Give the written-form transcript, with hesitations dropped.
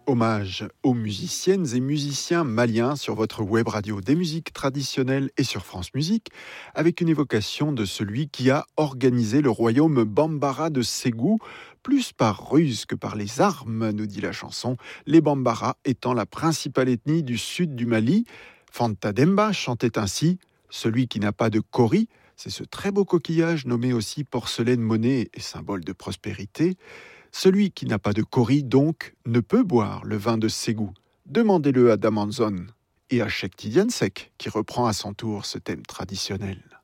Hommage aux musiciennes et musiciens maliens sur votre web radio des musiques traditionnelles et sur France Musique, avec une évocation de celui qui a organisé le royaume Bambara de Ségou, plus par ruse que par les armes, nous dit la chanson, les Bambara étant la principale ethnie du sud du Mali. Fanta Demba chantait ainsi « Celui qui n'a pas de kori », c'est ce très beau coquillage nommé aussi porcelaine monnaie et symbole de prospérité. Celui qui n'a pas de kori, donc, ne peut boire le vin de Ségou. Demandez-le à Damanzon et à Cheikh Tidiane Seck, qui reprend à son tour ce thème traditionnel.